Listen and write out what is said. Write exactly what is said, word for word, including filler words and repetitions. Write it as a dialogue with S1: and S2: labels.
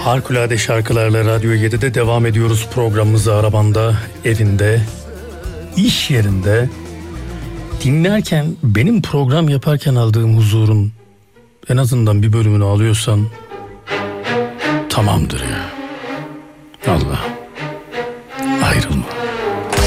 S1: Harikulade şarkılarla Radyo yedide devam ediyoruz programımıza. Arabanda, evinde, iş yerinde dinlerken, benim program yaparken aldığım huzurun en azından bir bölümünü alıyorsan tamamdır ya. Allah, ayrılma.